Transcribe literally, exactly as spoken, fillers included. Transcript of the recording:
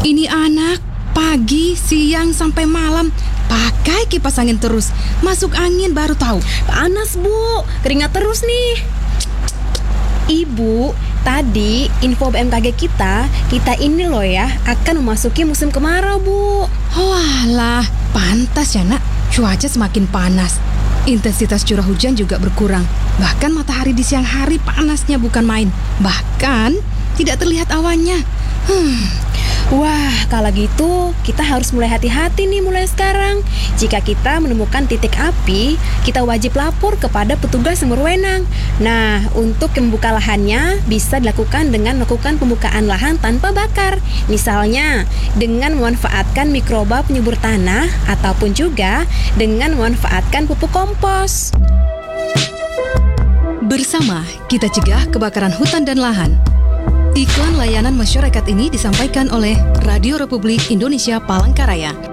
Ini anak pagi, siang sampai malam pakai kipas angin terus. Masuk angin baru tahu. Panas, Bu. Keringat terus nih. Ibu, tadi info B M K G kita, kita ini loh ya akan memasuki musim kemarau, Bu. Walah, pantas ya nak, cuaca semakin panas. Intensitas curah hujan juga berkurang. Bahkan matahari di siang hari panasnya bukan main. Bahkan tidak terlihat awannya. Hmm. Wah, kalau gitu kita harus mulai hati-hati nih mulai sekarang. Jika kita menemukan titik api, kita wajib lapor kepada petugas yang berwenang. Nah, untuk membuka lahannya bisa dilakukan dengan melakukan pembukaan lahan tanpa bakar. Misalnya, dengan memanfaatkan mikroba penyubur tanah ataupun juga dengan memanfaatkan pupuk kompos. Bersama kita cegah kebakaran hutan dan lahan. Iklan layanan masyarakat ini disampaikan oleh Radio Republik Indonesia Palangkaraya.